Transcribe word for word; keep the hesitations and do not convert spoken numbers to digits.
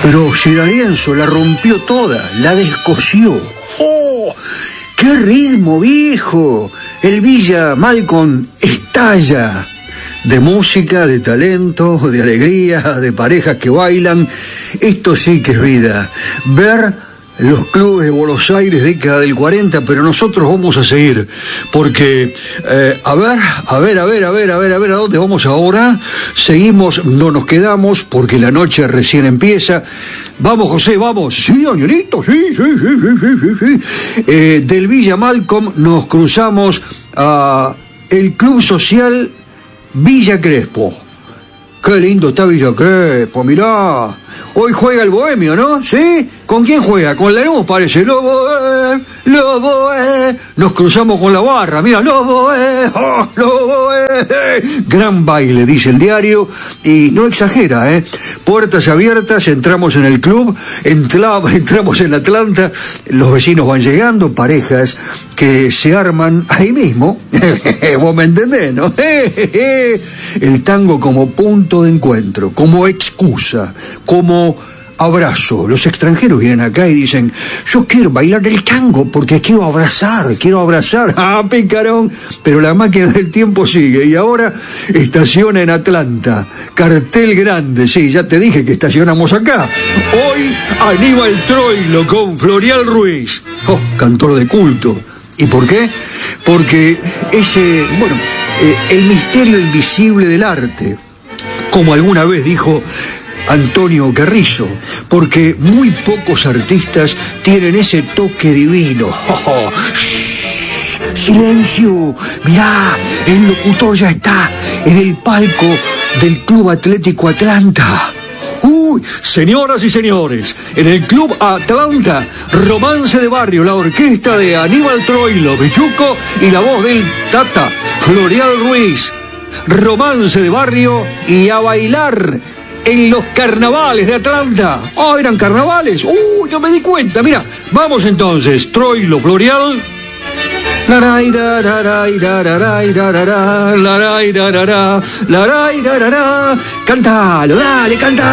Pero Sir Arienzo la rompió toda, la descosió. ¡Oh! ¡Qué ritmo, viejo! El Villa Malcolm estalla. De música, de talento, de alegría, de parejas que bailan. Esto sí que es vida. Ver los clubes de Buenos Aires, década del cuarenta, pero nosotros vamos a seguir, porque, eh, a ver, a ver, a ver, a ver, a ver, a ver, ¿a dónde vamos ahora? Seguimos, no nos quedamos, porque la noche recién empieza. Vamos, José, vamos. Sí, Danielito, sí, sí, sí, sí, sí, sí, sí. Eh, del Villa Malcolm nos cruzamos a el Club Social Villa Crespo. Qué lindo está Villa Crespo, mirá. Hoy juega el Bohemio, ¿no? ¿Sí? ¿Con quién juega? Con Lanús, parece. Lobo, eh, Lobo, eh. Nos cruzamos con la barra, mira, Lobo, eh, oh, Lobo, eh. Gran baile, dice el diario, y no exagera, ¿eh? Puertas abiertas, entramos en el club, entra, entramos en Atlanta, los vecinos van llegando, parejas que se arman ahí mismo. Vos me entendés, ¿no? El tango como punto de encuentro, como excusa, como abrazo. Los extranjeros vienen acá y dicen, yo quiero bailar el tango porque quiero abrazar, quiero abrazar. ¡Ah, picarón! Pero la máquina del tiempo sigue y ahora estaciona en Atlanta. Cartel grande, sí, ya te dije que estacionamos acá. Hoy Aníbal Troilo con Florial Ruiz. Oh, cantor de culto. ¿Y por qué? Porque ese, bueno, eh, el misterio invisible del arte, como alguna vez dijo Antonio Carrizo, porque muy pocos artistas tienen ese toque divino. Oh, oh. Shh, silencio, mirá, el locutor ya está en el palco del Club Atlético Atlanta. Uy, señoras y señores, en el Club Atlanta, Romance de Barrio, la orquesta de Aníbal Troilo, Bechuco y la voz del Tata, Florial Ruiz. Romance de Barrio y a bailar en los carnavales de Atlanta. Oh, ¿eran carnavales? Uy, no me di cuenta, mira. Vamos entonces, Troilo, Florial. Laray, raray, raray, raray, laray, raray, laray, raray. Cántalo, dale, canta.